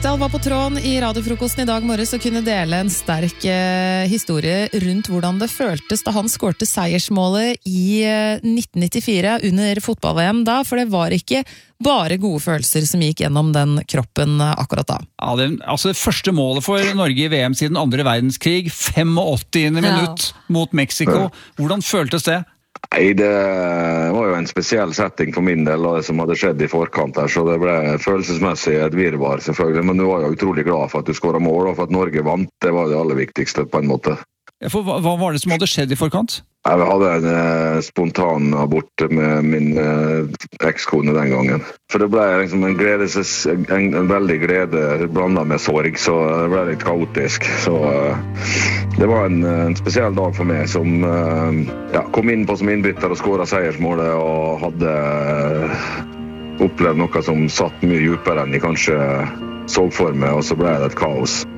Rekdal var på tråden I radiofrokosten I dag morges og kunne dele en sterk historie rundt hvordan det føltes da han skårte seiersmålet I 1994 under fotball-VM da, for det var ikke bare gode følelser som gikk gjennom den kroppen akkurat da. Ja, det første målet for Norge I VM siden andre verdenskrig, 85. minutt mot Mexico. Hvordan føltes det? Nei, det var jo en spesiell setting for min del, det som hadde skjedd I forkant her, så det ble følelsesmessig et virvar selvfølgelig, men du var jo utrolig glad for at du skåret mål, og for at Norge vant, det var det aller viktigste på en måte. Ja, for hva var det som hadde skjedd I forkant? Jeg hadde en spontan abort med min ekskone den gangen. For det ble liksom en veldig glede blandet med sorg, så det ble litt kaotisk. Så det var en spesiell dag for meg som kom inn på som innbytter og skåret seiersmålet og hadde opplevd noe som satt mye djupere enn jeg kanskje så for meg, og så ble det et kaos.